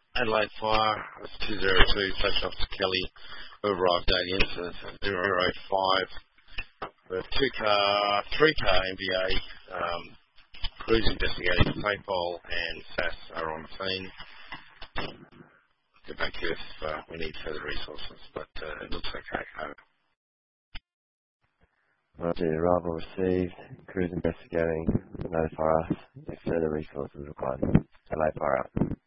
Adelaide Fire, that's 202, Special Officer Kelly, who arrived 8 incidents at 005. We have 3-car MBA, crews investigating PayPal and SAS are on scene. Get back to you if we need further resources, but it looks okay. Roger, arrival received. Crews investigating. Notify us if further resources required. Adelaide Fire out.